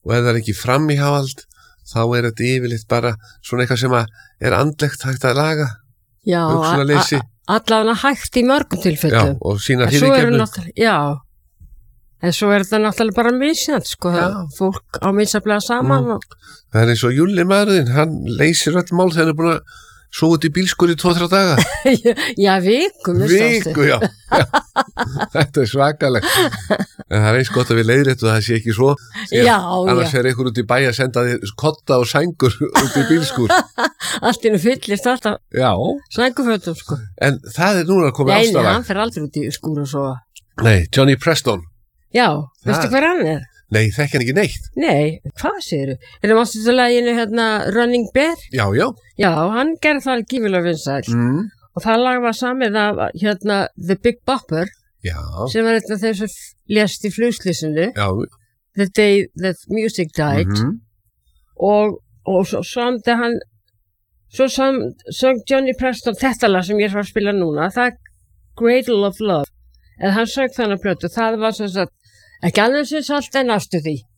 og ef það ekki framíhald þá þetta yfirleitt bara svona eitthvað sem andlegt hægt að laga. Já, allavega hægt í mörgum tilfellum. Já, og sína fyrirgefnu. Já, en svo þetta náttúrulega bara misjant, sko, fólk á misjaflega saman. Það eins og Júlli maðurinn, hann leysir öll mál þegar hann búin að svo út í bílskur í 2-3 daga. Já, viku. Viku, já. Þetta svakalegt. En það eins gott að við leiðréttum það sé ekki svo. Já, annars ykkur út í bæ að senda þér kotta og sængur út í bílskur. Allt innu fyllist alltaf. Já. Sængufötum, sko. En það núna komið ástæða. Nei, hann fer aldrei út í skúr og svo. Nei, Johnny Preston. Já, veistu hver hann er? Nei, þekki hann ekki neitt. Nei, hvað segirðu? Mástu til laginu Running Bear? Já. Já, hann gerði það gífilega vinsæll. Og það lag var samið af The Big Bopper. Já. Sem var einn af þeim sem lést í flugslýsinu. Já. The Day That Music Died. Og svo samdi hann, söng Johnny Preston þetta lag sem ég var að spila núna. Það Cradle of Love. En hann söng þannig plötu. Það var sem sagt ekki alveg sem salt en næstu því.